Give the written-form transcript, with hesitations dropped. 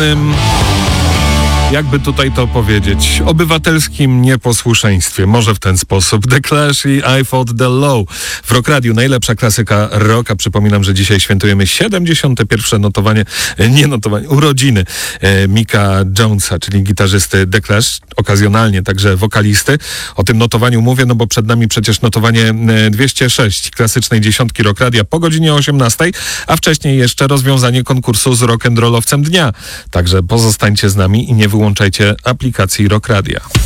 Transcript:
pewnym, jakby tutaj to powiedzieć, obywatelskim nieposłuszeństwie. Może w ten sposób. The Clash i I Fought the Law. W Rock Radiu najlepsza klasyka rocka. Przypominam, że dzisiaj świętujemy 71. urodziny Micka Jonesa, czyli gitarzysty The Clash, okazjonalnie także wokalisty. O tym notowaniu mówię, no bo przed nami przecież notowanie 206 klasycznej dziesiątki Rock Radia po godzinie 18, a wcześniej jeszcze rozwiązanie konkursu z rock'n'rollowcem dnia. Także pozostańcie z nami i nie wyłączajcie aplikacji Rock Radia.